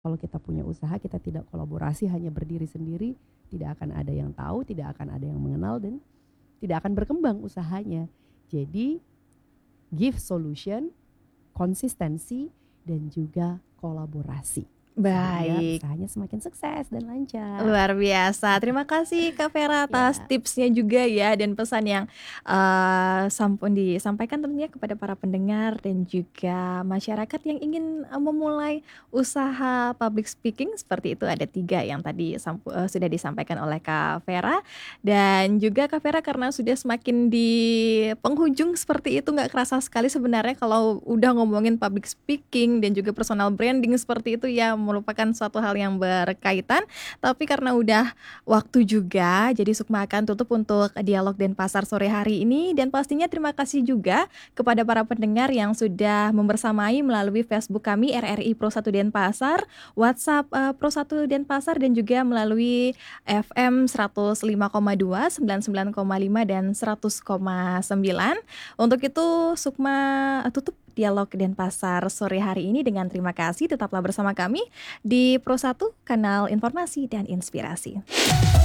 Kalau kita punya usaha, kita tidak kolaborasi, hanya berdiri sendiri, tidak akan ada yang tahu, tidak akan ada yang mengenal, dan tidak akan berkembang usahanya. Jadi give solution, konsistensi, dan juga kolaborasi. Sehingga Baik. usahanya semakin sukses dan lancar. Luar biasa. Terima kasih Kak Vera atas Ya, tipsnya juga ya dan pesan yang disampaikan tentunya kepada para pendengar dan juga masyarakat yang ingin memulai usaha public speaking seperti itu. Ada 3 yang tadi sudah disampaikan oleh Kak Vera, dan juga Kak Vera karena sudah semakin di penghujung seperti itu, nggak kerasa sekali sebenarnya kalau udah ngomongin public speaking dan juga personal branding seperti itu ya, merupakan suatu hal yang berkaitan. Tapi karena udah waktu juga, jadi Sukma akan tutup untuk dialog Denpasar sore hari ini, dan pastinya terima kasih juga kepada para pendengar yang sudah membersamai melalui Facebook kami RRI Pro 1 Denpasar, WhatsApp Pro 1 Denpasar, dan juga melalui FM 105,2, 99,5 dan 100,9. Untuk itu Sukma tutup dialog Denpasar sore hari ini dengan terima kasih. Tetaplah bersama kami di Pro 1, kanal informasi dan inspirasi.